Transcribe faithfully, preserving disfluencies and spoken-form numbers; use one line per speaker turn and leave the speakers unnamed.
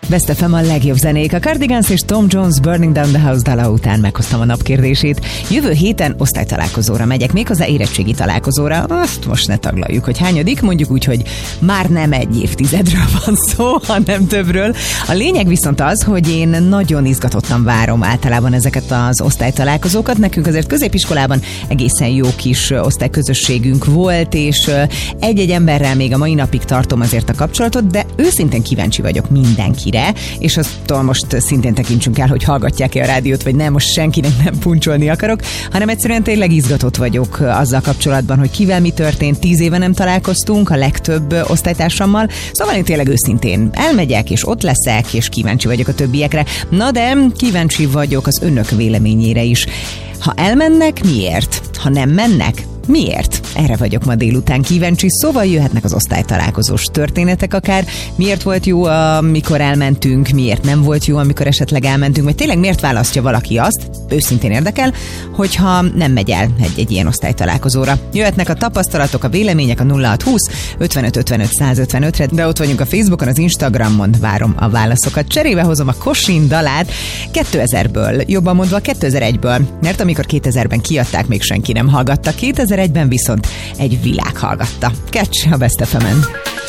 Best ef em a legjobb zenék. A Cardigans és Tom Jones Burning Down the House dala után meghoztam a napkérdését. Jövő héten osztálytalálkozóra megyek, méghozzá érettségi találkozóra. Azt most ne taglaljuk, hogy hányadik, mondjuk úgy, hogy már nem egy évtizedről van szó, hanem többről. A lényeg viszont az, hogy én nagyon izgatottan várom általában ezeket az osztálytalálkozókat. Nekünk azért középiskolában egészen jó kis osztályközösségünk volt, és egy-egy emberrel még a mai napig tartom azért a kapcsolatot, de őszintén kíváncsi vagyok mindenkire, és attól most szintén tekintsünk el, hogy hallgatják-e a rádiót, vagy nem, most senkinek nem puncsolni akarok, hanem egyszerűen tényleg izgatott vagyok azzal kapcsolatban, hogy kivel mi történt. Tíz éve nem találkoztunk a legtöbb osztálytársammal, szóval én tényleg őszintén elmegyek, és ott leszek, és kíváncsi vagyok a többiekre. Na de kíváncsi vagyok az önök véleményére is. Ha elmennek, miért? Ha nem mennek, miért? Erre vagyok ma délután kíváncsi, szóval jöhetnek az osztálytalálkozós történetek akár. Miért volt jó, amikor elmentünk, miért nem volt jó, amikor esetleg elmentünk, vagy tényleg miért választja valaki azt, őszintén érdekel, hogyha nem megy el egy-egy ilyen osztálytalálkozóra. Jöhetnek a tapasztalatok, a vélemények a nulla hat húsz ötvenöt ötvenöt száz ötvenötre, de ott vagyunk a Facebookon, az Instagramon, várom a válaszokat. Cserébe hozom a Kosin dalát kétezerből, jobban mondva kétezer-egyből, mert amikor kétezerben kiadták, még senki nem hallgatta, kétezer-egyben viszont egy világ hallgatta. Catch a Best ef emen.